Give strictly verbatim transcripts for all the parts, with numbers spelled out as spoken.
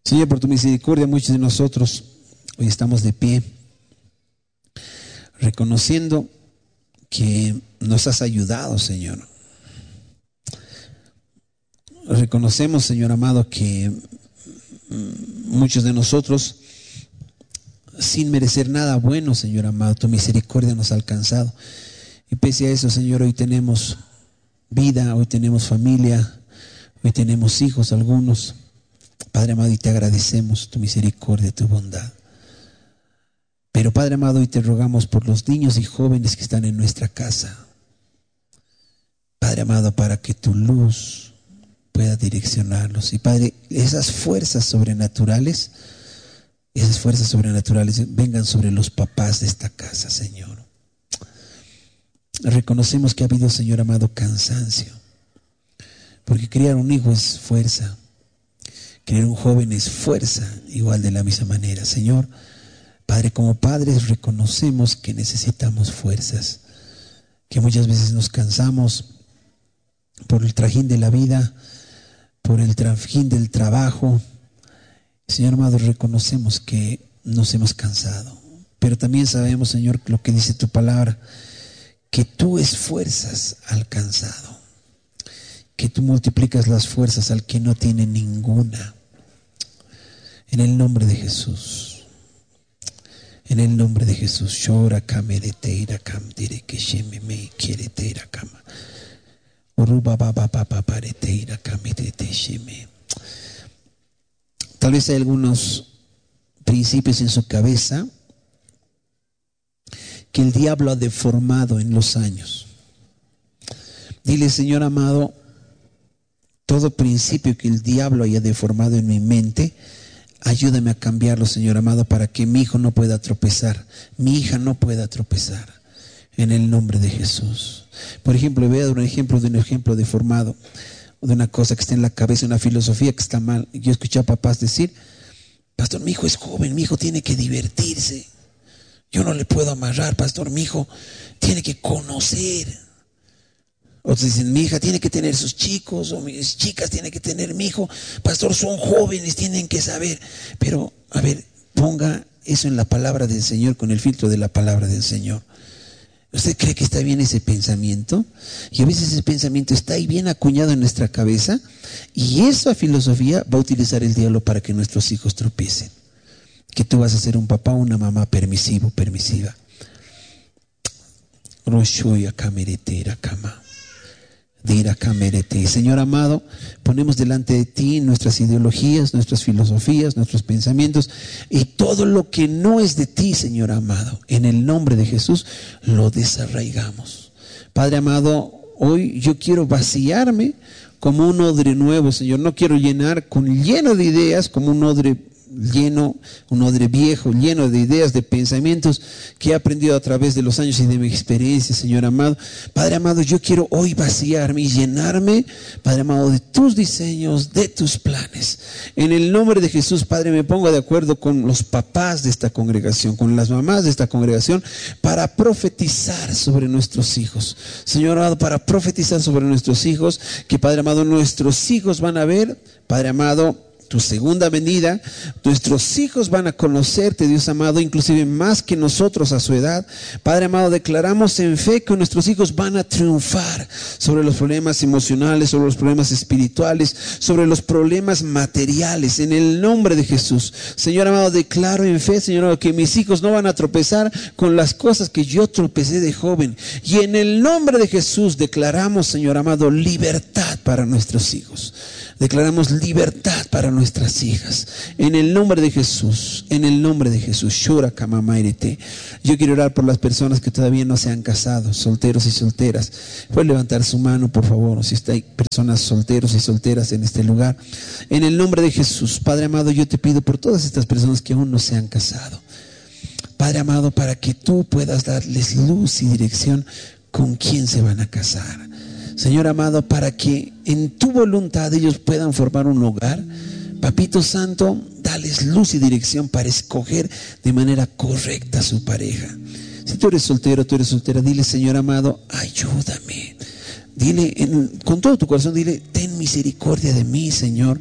Señor, por tu misericordia, muchos de nosotros hoy estamos de pie, reconociendo que nos has ayudado, Señor. Reconocemos, Señor amado, que muchos de nosotros, sin merecer nada bueno, Señor amado, tu misericordia nos ha alcanzado. Y pese a eso, Señor, hoy tenemos vida, hoy tenemos familia, hoy tenemos hijos algunos. Padre amado, y te agradecemos tu misericordia, tu bondad. Pero Padre amado, hoy te rogamos por los niños y jóvenes que están en nuestra casa. Padre amado, para que tu luz pueda direccionarlos. Y Padre, esas fuerzas sobrenaturales, esas fuerzas sobrenaturales vengan sobre los papás de esta casa, Señor. Reconocemos que ha habido, Señor amado, cansancio, porque criar un hijo es fuerza, criar un joven es fuerza, igual de la misma manera. Señor, Padre, como padres reconocemos que necesitamos fuerzas, que muchas veces nos cansamos por el trajín de la vida, por el trajín del trabajo. Señor amado, reconocemos que nos hemos cansado, pero también sabemos, Señor, lo que dice tu palabra, que tú esfuerzas al cansado, que tú multiplicas las fuerzas al que no tiene ninguna. En el nombre de Jesús, en el nombre de Jesús, llora kamereteira kam dire que sheme me quiere teira kama uruba baba baba pareteira kamerete sheme. Tal vez hay algunos principios en su cabeza que el diablo ha deformado en los años. Dile, Señor amado, todo principio que el diablo haya deformado en mi mente, ayúdame a cambiarlo, Señor amado, para que mi hijo no pueda tropezar, mi hija no pueda tropezar, en el nombre de Jesús. Por ejemplo, voy a dar un ejemplo de un ejemplo deformado, de una cosa que está en la cabeza, una filosofía que está mal. Yo escuché a papás decir, pastor, mi hijo es joven, mi hijo tiene que divertirse, yo no le puedo amarrar, pastor, mi hijo tiene que conocer. Otros dicen, mi hija tiene que tener sus chicos, o mis chicas tienen que tener mi hijo. Pastor, son jóvenes, tienen que saber. Pero, a ver, ponga eso en la palabra del Señor, con el filtro de la palabra del Señor. ¿Usted cree que está bien ese pensamiento? Y a veces ese pensamiento está ahí bien acuñado en nuestra cabeza, y esa filosofía va a utilizar el diablo para que nuestros hijos tropiecen. Que tú vas a ser un papá o una mamá permisivo, permisiva. Roshoya kameretera kama. Señor amado, ponemos delante de ti nuestras ideologías, nuestras filosofías, nuestros pensamientos y todo lo que no es de ti, Señor amado. En el nombre de Jesús lo desarraigamos. Padre amado, hoy yo quiero vaciarme como un odre nuevo, Señor. No quiero llenar con lleno de ideas como un odre lleno, un odre viejo, lleno de ideas, de pensamientos que he aprendido a través de los años y de mi experiencia, Señor amado. Padre amado, yo quiero hoy vaciarme y llenarme, Padre amado, de tus diseños, de tus planes. En el nombre de Jesús, Padre, me pongo de acuerdo con los papás de esta congregación, con las mamás de esta congregación, para profetizar sobre nuestros hijos. Señor amado, para profetizar sobre nuestros hijos, que Padre amado, nuestros hijos van a ver, Padre amado, tu segunda venida. Nuestros hijos van a conocerte, Dios amado, inclusive más que nosotros a su edad. Padre amado, declaramos en fe que nuestros hijos van a triunfar sobre los problemas emocionales, sobre los problemas espirituales, sobre los problemas materiales, en el nombre de Jesús. Señor amado, declaro en fe, Señor amado, que mis hijos no van a tropezar con las cosas que yo tropecé de joven. Y en el nombre de Jesús declaramos, Señor amado, libertad para nuestros hijos. Declaramos libertad para nuestras hijas. En el nombre de Jesús, en el nombre de Jesús. Shura kamamairete. Yo quiero orar por las personas que todavía no se han casado, solteros y solteras. Puede levantar su mano, por favor, si hay personas solteros y solteras en este lugar. En el nombre de Jesús, Padre amado, yo te pido por todas estas personas que aún no se han casado. Padre amado, para que tú puedas darles luz y dirección con quién se van a casar. Señor amado, para que en tu voluntad ellos puedan formar un hogar. Papito Santo, dales luz y dirección para escoger de manera correcta a su pareja. Si tú eres soltero, tú eres soltera, dile, Señor amado, ayúdame. Dile en, con todo tu corazón, dile, ten misericordia de mí, Señor.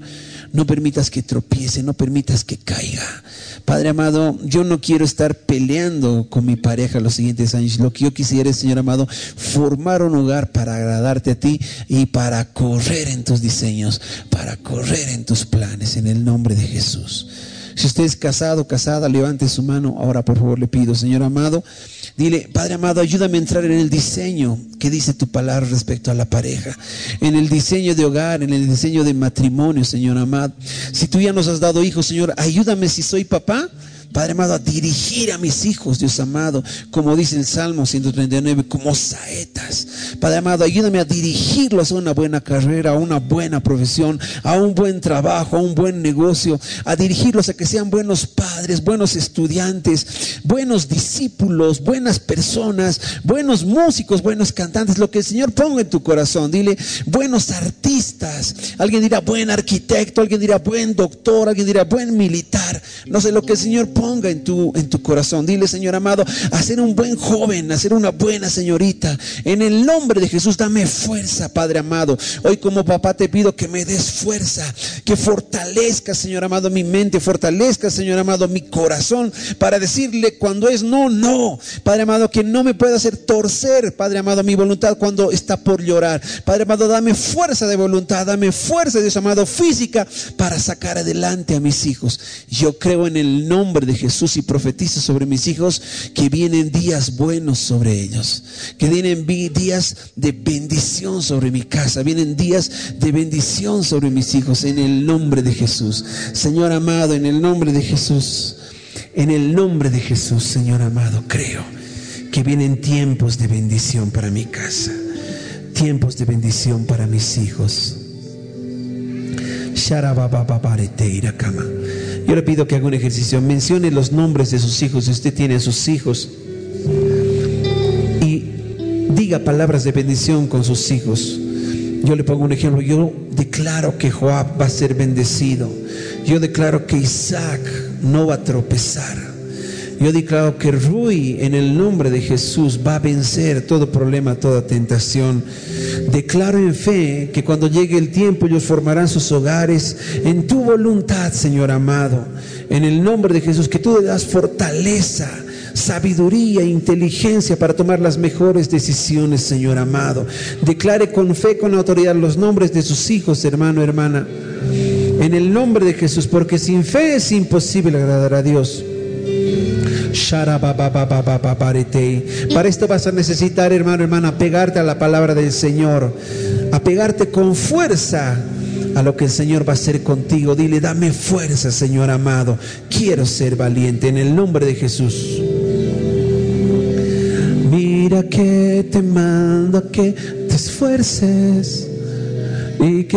no permitas que tropiece, no permitas que caiga. Padre amado, yo no quiero estar peleando con mi pareja los siguientes años. Lo que yo quisiera es, Señor amado, formar un hogar para agradarte a ti y para correr en tus diseños, para correr en tus planes, en el nombre de Jesús. Si usted es casado, casada, levante su mano. Ahora, por favor, le pido, Señor amado, dile: Padre amado, ayúdame a entrar en el diseño que dice tu palabra respecto a la pareja, en el diseño de hogar, en el diseño de matrimonio, Señor amado. Si tú ya nos has dado hijos, Señor, ayúdame, si soy papá, Padre amado, a dirigir a mis hijos, Dios amado, como dice el Salmo ciento treinta y nueve, como saetas. Padre amado, ayúdame a dirigirlos a una buena carrera, a una buena profesión, a un buen trabajo, a un buen negocio, a dirigirlos a que sean buenos padres, buenos estudiantes, buenos discípulos, buenas personas, buenos músicos, buenos cantantes, lo que el Señor ponga en tu corazón. Dile: buenos artistas. Alguien dirá buen arquitecto, alguien dirá buen doctor, alguien dirá buen militar. No sé, lo que el Señor ponga en tu, en tu corazón. Dile: Señor amado, a ser un buen joven, a ser una buena señorita. En el nombre de Jesús, dame fuerza, Padre amado. Hoy como papá te pido que me des fuerza, que fortalezca, Señor amado, mi mente, fortalezca, Señor amado, mi corazón, para decirle cuando es no, no. Padre amado, que no me pueda hacer torcer, Padre amado, mi voluntad cuando está por llorar. Padre amado, dame fuerza de voluntad, dame fuerza, Dios amado, física, para sacar adelante a mis hijos. Yo creo en el nombre de Jesús y profetizo sobre mis hijos que vienen días buenos sobre ellos, que vienen días de bendición sobre mi casa, vienen días de bendición sobre mis hijos, en el nombre de Jesús. Señor amado, en el nombre de Jesús, en el nombre de Jesús, Señor amado, creo que vienen tiempos de bendición para mi casa, tiempos de bendición para mis hijos. Yo le pido que haga un ejercicio, mencione los nombres de sus hijos, si usted tiene a sus hijos, y diga palabras de bendición con sus hijos. Yo le pongo un ejemplo: yo declaro que Joab va a ser bendecido, yo declaro que Isaac no va a tropezar, yo declaro que Rui, en el nombre de Jesús, va a vencer todo problema, toda tentación. Declaro en fe que cuando llegue el tiempo ellos formarán sus hogares en tu voluntad, Señor amado. En el nombre de Jesús, que tú le das fortaleza, sabiduría e inteligencia para tomar las mejores decisiones, Señor amado. Declare con fe, con autoridad, los nombres de sus hijos, hermano, hermana, en el nombre de Jesús, porque sin fe es imposible agradar a Dios. Para esto vas a necesitar, hermano, hermana, apegarte a la palabra del Señor, apegarte con fuerza a lo que el Señor va a hacer contigo. Dile: dame fuerza, Señor amado, quiero ser valiente, en el nombre de Jesús. Mira que te mando a que te esfuerces y que